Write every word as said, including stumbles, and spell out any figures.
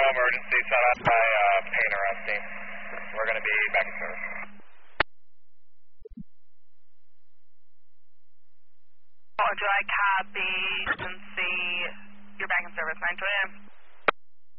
emergency set up by uh, painter on scene. We're going to be back in service. Oh, do I copy and see you're back in service, nine twenty a m?